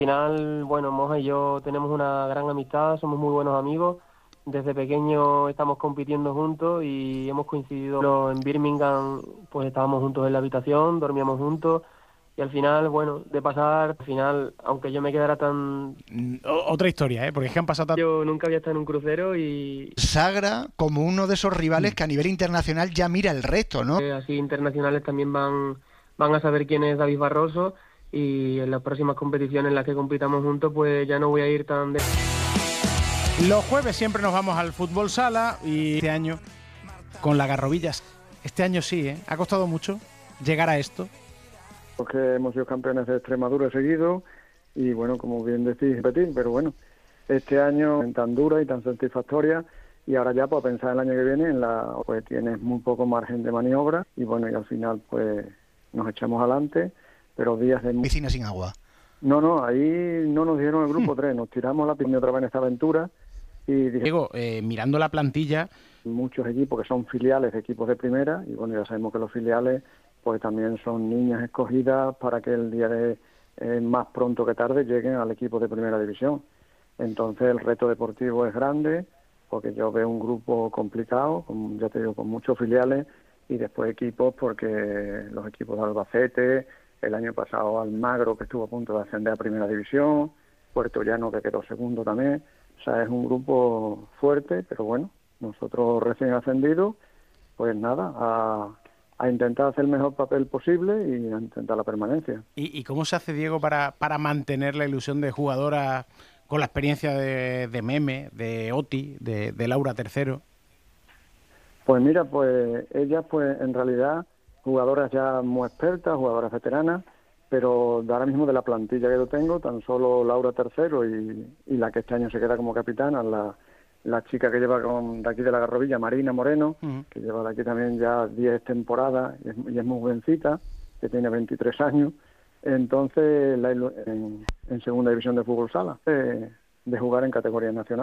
Al final, bueno, Moja y yo tenemos una gran amistad, somos muy buenos amigos. Desde pequeño estamos compitiendo juntos y hemos coincidido en Birmingham, pues estábamos juntos en la habitación, dormíamos juntos y al final, bueno, de pasar, al final, aunque yo me quedara tan... Otra historia, ¿eh? Porque es que han pasado Yo nunca había estado en un crucero y Sagra como uno de esos rivales que a nivel internacional ya mira el resto, ¿no? así internacionales también van a saber quién es David Barroso y en las próximas competiciones en las que compitamos juntos, pues ya no voy a ir tan... Los jueves siempre nos vamos al fútbol sala y este año con la Garrovillas. Este año sí, ¿eh? Ha costado mucho llegar a esto. Porque hemos sido campeones de Extremadura seguido y bueno, como bien decís, repetir, pero bueno, este año tan dura y tan satisfactoria y ahora ya pues pensar el año que viene pues tienes muy poco margen de maniobra y bueno, y al final pues nos echamos adelante, pero días de... Piscina sin agua. No, ahí no nos dieron el grupo 3, nos tiramos la piscina otra vez en esta aventura y Diego, mirando la plantilla... muchos equipos que son filiales de equipos de primera y bueno, ya sabemos que los filiales pues también son niñas escogidas para que el día de más pronto que tarde lleguen al equipo de primera división. Entonces el reto deportivo es grande porque yo veo un grupo complicado, ya te digo, con muchos filiales y después equipos porque los equipos de Albacete, el año pasado Almagro que estuvo a punto de ascender a primera división, Puerto Llano que quedó segundo también, o sea, es un grupo fuerte, pero bueno, nosotros recién ascendidos, pues nada, a intentar hacer el mejor papel posible y a intentar la permanencia. ¿Y cómo se hace, Diego, para mantener la ilusión de jugadora con la experiencia de Meme, de Oti, de Laura Tercero? Pues mira, pues ellas pues en realidad jugadoras ya muy expertas, jugadoras veteranas, pero de ahora mismo de la plantilla que yo tengo, tan solo Laura Tercero y la que este año se queda como capitana, la chica que lleva de aquí de la Garrovilla, Marina Moreno, que lleva de aquí también ya 10 temporadas y es muy jovencita, que tiene 23 años. Entonces, en segunda división de fútbol sala, de jugar en categoría nacional.